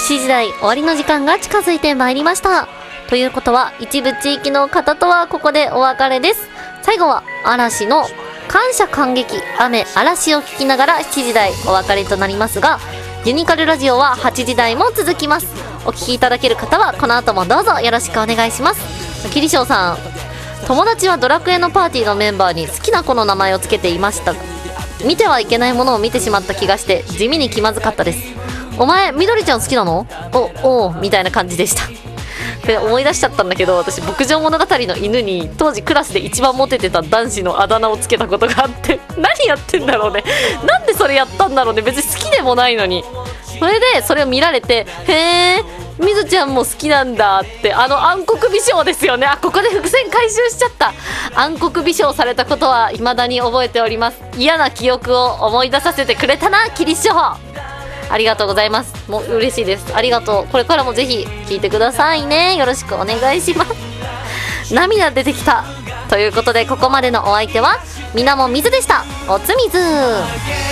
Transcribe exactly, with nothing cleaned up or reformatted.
しじ台終わりの時間が近づいてまいりました。ということは一部地域の方とはここでお別れです。最後は嵐の感謝感激雨嵐を聞きながらしちじ台お別れとなりますが、ユニカルラジオははちじ台も続きます。お聞きいただける方はこの後もどうぞよろしくお願いします。キリショウさん、友達はドラクエのパーティーのメンバーに好きな子の名前をつけていました。見てはいけないものを見てしまった気がして地味に気まずかったです。お前緑ちゃん好きなの？おおみたいな感じでした。で思い出しちゃったんだけど、私牧場物語の犬に当時クラスで一番モテてた男子のあだ名をつけたことがあって何やってんだろうね、なんでそれやったんだろうね、別に好きでもないのに。それでそれを見られて、へえみずちゃんも好きなんだって、あの暗黒美少ですよね。あ、ここで伏線回収しちゃった。暗黒美少されたことは未だに覚えております。嫌な記憶を思い出させてくれたなキリショウ、ありがとうございます。もう嬉しいです。ありがとう。これからもぜひ聞いてくださいね。よろしくお願いします。涙出てきた。ということでここまでのお相手はみなもみずでした。おつみず。